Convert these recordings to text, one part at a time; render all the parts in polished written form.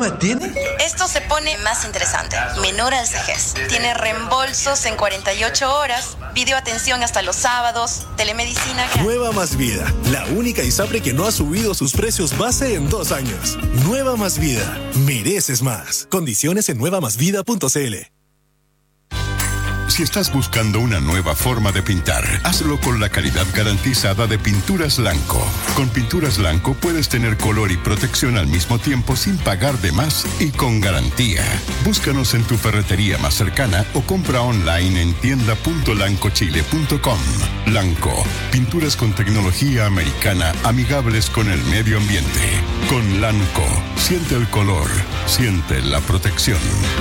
más tiene? Esto se pone más interesante. Menora al CEGES. Tiene reembolsos en 48 horas, videoatención hasta los sábados, telemedicina. Nueva Más Vida, la única ISAPRE que no ha subido sus precios base en 2 años. Nueva Más Vida, mereces más. Condiciones en nuevamasvida.cl. Si estás buscando una nueva forma de pintar, hazlo con la calidad garantizada de Pinturas Lanco. Con Pinturas Lanco puedes tener color y protección al mismo tiempo sin pagar de más y con garantía. Búscanos en tu ferretería más cercana o compra online en tienda.lancochile.com. Lanco, pinturas con tecnología americana amigables con el medio ambiente. Con Lanco, siente el color, siente la protección.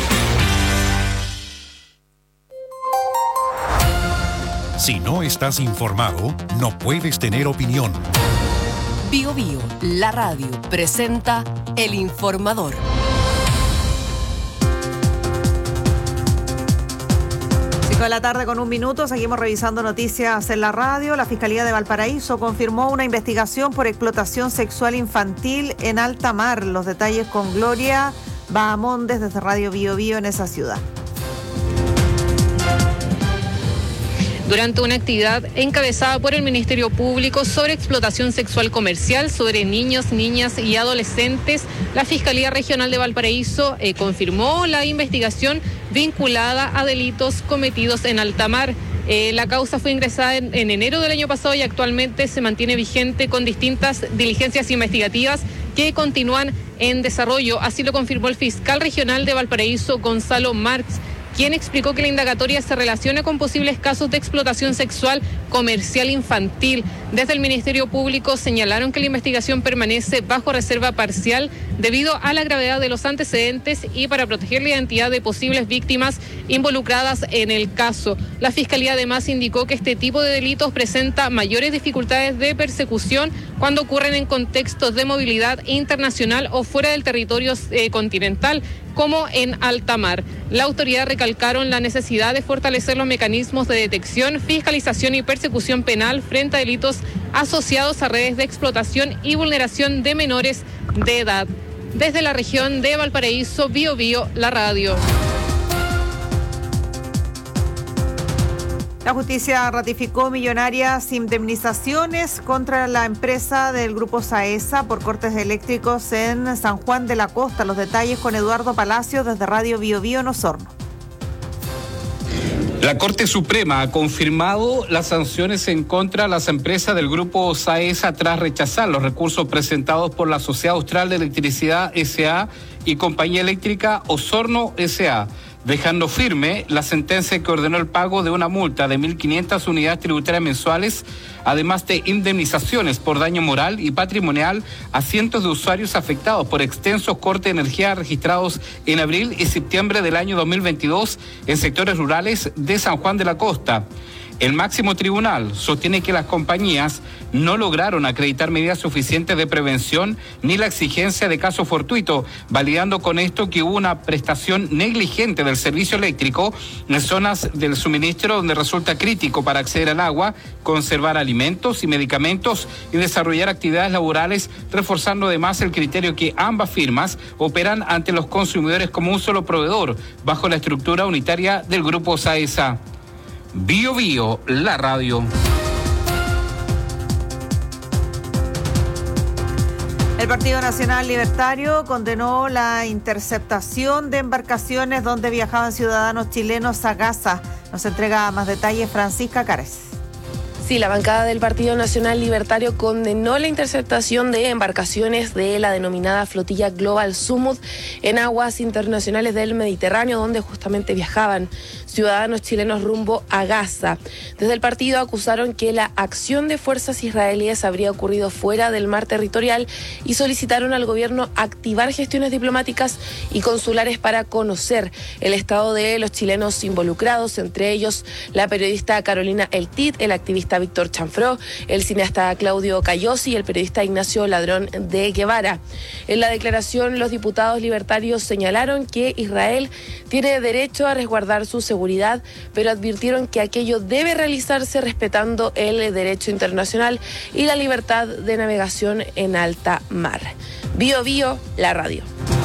Si no estás informado, no puedes tener opinión. Bio Bio, la radio, presenta El Informador. 5 de la tarde con 1 minuto, seguimos revisando noticias en la radio. La Fiscalía de Valparaíso confirmó una investigación por explotación sexual infantil en alta mar. Los detalles con Gloria Bahamondes desde Radio Bio Bio en esa ciudad. Durante una actividad encabezada por el Ministerio Público sobre explotación sexual comercial sobre niños, niñas y adolescentes, la Fiscalía Regional de Valparaíso confirmó la investigación vinculada a delitos cometidos en alta mar. La causa fue ingresada en enero del año pasado y actualmente se mantiene vigente con distintas diligencias investigativas que continúan en desarrollo. Así lo confirmó el fiscal regional de Valparaíso, Gonzalo Marx, quien explicó que la indagatoria se relaciona con posibles casos de explotación sexual comercial infantil. Desde el Ministerio Público señalaron que la investigación permanece bajo reserva parcial debido a la gravedad de los antecedentes y para proteger la identidad de posibles víctimas involucradas en el caso. La Fiscalía además indicó que este tipo de delitos presenta mayores dificultades de persecución cuando ocurren en contextos de movilidad internacional o fuera del territorio continental, como en alta mar. La autoridad recalcaron la necesidad de fortalecer los mecanismos de detección, fiscalización y persecución penal frente a delitos asociados a redes de explotación y vulneración de menores de edad. Desde la región de Valparaíso, Bio Bio, la radio. La justicia ratificó millonarias indemnizaciones contra la empresa del grupo SAESA por cortes eléctricos en San Juan de la Costa. Los detalles con Eduardo Palacios desde Radio Bio Bio en Osorno. La Corte Suprema ha confirmado las sanciones en contra de las empresas del grupo SAESA tras rechazar los recursos presentados por la Sociedad Austral de Electricidad S.A. y Compañía Eléctrica Osorno S.A., dejando firme la sentencia que ordenó el pago de una multa de 1.500 unidades tributarias mensuales, además de indemnizaciones por daño moral y patrimonial a cientos de usuarios afectados por extensos cortes de energía registrados en abril y septiembre del año 2022 en sectores rurales de San Juan de la Costa. El máximo tribunal sostiene que las compañías no lograron acreditar medidas suficientes de prevención ni la exigencia de caso fortuito, validando con esto que hubo una prestación negligente del servicio eléctrico en zonas del suministro donde resulta crítico para acceder al agua, conservar alimentos y medicamentos y desarrollar actividades laborales, reforzando además el criterio que ambas firmas operan ante los consumidores como un solo proveedor, bajo la estructura unitaria del grupo SAESA. Bio Bio, la radio. El Partido Nacional Libertario condenó la interceptación de embarcaciones donde viajaban ciudadanos chilenos a Gaza. Nos entrega más detalles Francisca Cárez. Sí, la bancada del Partido Nacional Libertario condenó la interceptación de embarcaciones de la denominada flotilla Global Sumud en aguas internacionales del Mediterráneo, donde justamente viajaban ciudadanos chilenos rumbo a Gaza. Desde el partido acusaron que la acción de fuerzas israelíes habría ocurrido fuera del mar territorial y solicitaron al gobierno activar gestiones diplomáticas y consulares para conocer el estado de los chilenos involucrados, entre ellos la periodista Carolina Eltit, el activista Víctor Chanfró, el cineasta Claudio Cayosi y el periodista Ignacio Ladrón de Guevara. En la declaración, los diputados libertarios señalaron que Israel tiene derecho a resguardar su seguridad, pero advirtieron que aquello debe realizarse respetando el derecho internacional y la libertad de navegación en alta mar. Bio Bio, la radio.